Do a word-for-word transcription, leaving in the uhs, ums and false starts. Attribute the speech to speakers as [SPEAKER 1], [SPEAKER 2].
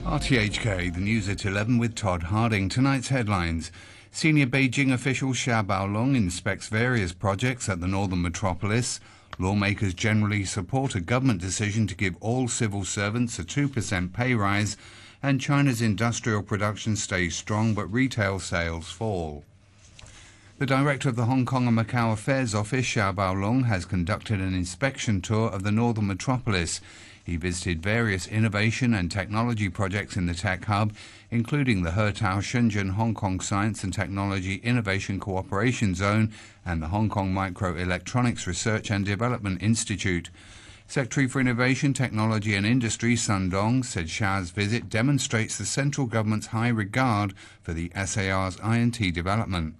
[SPEAKER 1] R T H K, the news at eleven with Todd Harding. Tonight's headlines. Senior Beijing official Xia Baolong inspects various projects at the northern metropolis. Lawmakers generally support a government decision to give all civil servants a two percent pay rise. And China's industrial production stays strong, but retail sales fall. The director of the Hong Kong and Macau Affairs Office, Xia Baolong, has conducted an inspection tour of the northern metropolis. He visited various innovation and technology projects in the tech hub, including the Hertao Shenzhen Hong Kong Science and Technology Innovation Cooperation Zone and the Hong Kong Microelectronics Research and Development Institute. Secretary for Innovation, Technology and Industry, Sun Dong, said Xia's visit demonstrates the central government's high regard for the S A R's I and T development.